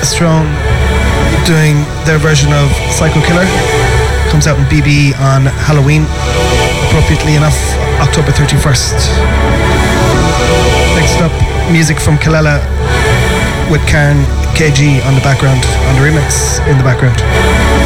Strong doing their version of Psycho Killer. Comes out in BB on Halloween, appropriately enough, October 31st. Next up, music from Kelela with Karen KG on the background, on the remix in the background.